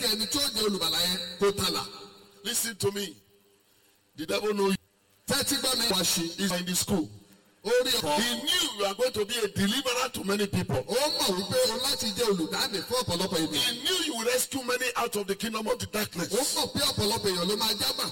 kí ẹni tí ó jẹ́ olùgbàlà yẹn kó tààlà. Listen to me. The devil knows tẹ́tí gbọ́ mi. Washi is in the school. Orí ọ̀pọ̀. He knew you are going to be a deliverer to many people. Ó mọ̀ wípé o láti jẹ́ olùdáǹdè fún ọ̀pọ̀lọpọ̀ ènìyàn. He knew you will rescue many out of the kingdom of the darkness. Ó mọ̀ pé ọ̀pọ̀lọpọ̀ èèyàn ló máa jágbà